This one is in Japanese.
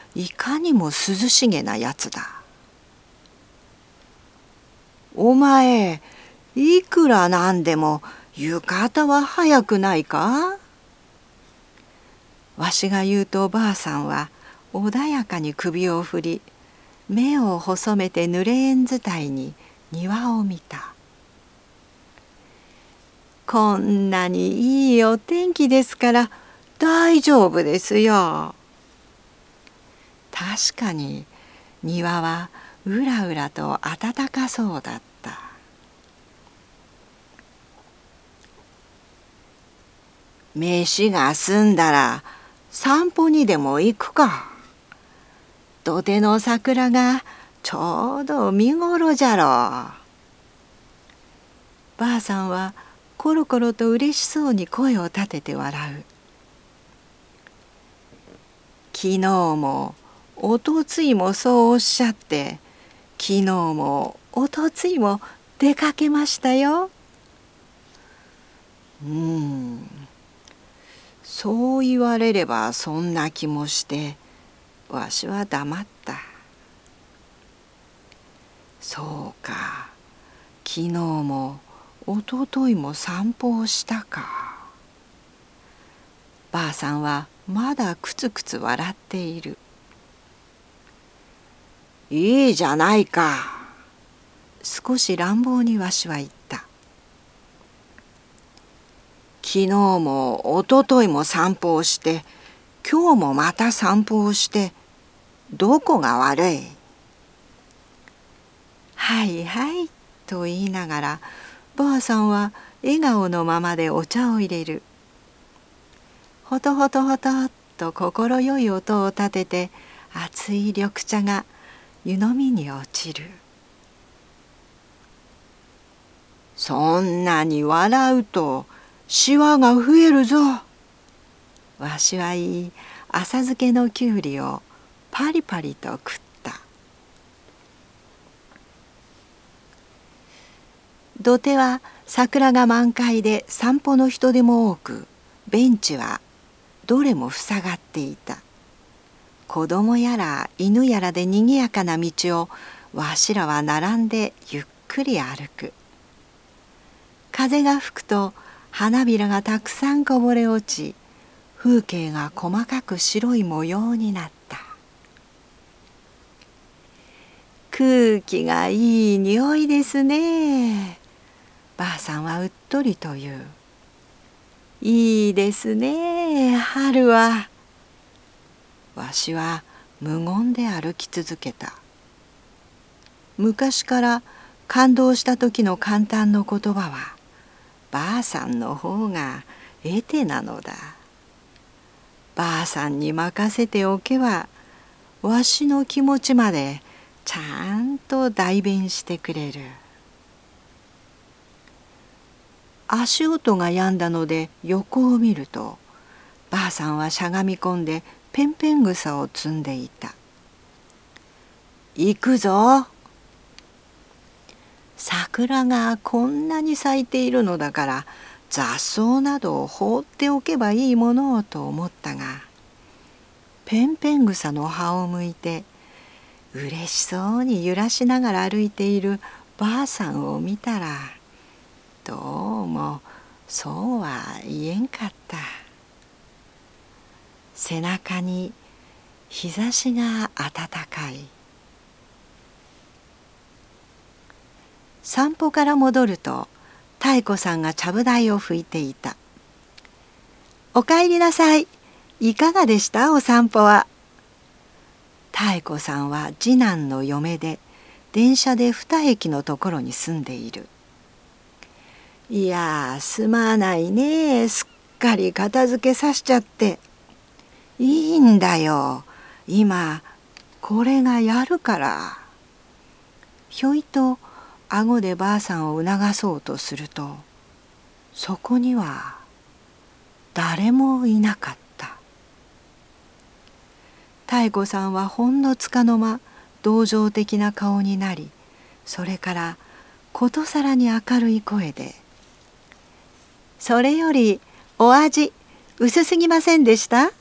いかにも涼しげなやつだ。お前、いくらなんでも浴衣は早くないか？わしが言うとばあさんは穏やかに首を振り、目を細めて濡れ縁伝いに庭を見た。こんなにいいお天気ですから大丈夫ですよ。確かに庭はうらうらと暖かそうだった。飯が済んだら散歩にでも行くか。土手の桜がちょうど見頃じゃろう。ばあさんはコロコロと嬉しそうに声を立てて笑う。昨日もおとついもそうおっしゃって、昨日もおとついも出かけましたよ。そう言われればそんな気もして、わしは黙った。そうか、昨日もおとといも散歩をしたか。ばあさんはまだくつくつ笑っている。いいじゃないか。少し乱暴にわしは言った。昨日もおとといも散歩をして、今日もまた散歩をして、どこが悪い？はいはいと言いながら、ばあさんは笑顔のままでお茶を入れる。ほとほとほとっと心よい音を立てて、熱い緑茶が湯飲みに落ちる。そんなに笑うとシワが増えるぞ。わしは言い、浅漬けのきゅうりをパリパリと食った。土手は桜が満開で散歩の人手も多く、ベンチはどれも塞がっていた。子供やら犬やらでにぎやかな道をわしらは並んでゆっくり歩く。風が吹くと花びらがたくさんこぼれ落ち、風景が細かく白い模様になった。空気がいい匂いですね。ばあさんはうっとりと言う。いいですね、春は。わしは無言で歩き続けた。昔から感動した時の簡単の言葉は、ばあさんの方が得手なのだ。ばあさんに任せておけば、わしの気持ちまでちゃんと代弁してくれる。足音が止んだので横を見ると、ばあさんはしゃがみ込んでペンペン草を摘んでいた。行くぞ。桜がこんなに咲いているのだから、雑草などを放っておけばいいものをと思ったが、ペンペン草の葉をむいて嬉しそうに揺らしながら歩いているばあさんを見たら、どうもそうは言えんかった。背中に日差しが暖かい。散歩から戻ると、妙子さんがちゃぶ台を拭いていた。おかえりなさい。いかがでしたお散歩は。妙子さんは次男の嫁で、電車で2駅のところに住んでいる。いやすまないね、すっかり片付けさしちゃって。いいんだよ、今これがやるから。ひょいと顎でばあさんを促そうとすると、そこには誰もいなかった。妙子さんはほんのつかの間同情的な顔になり、それからことさらに明るい声で、それよりお味薄すぎませんでした？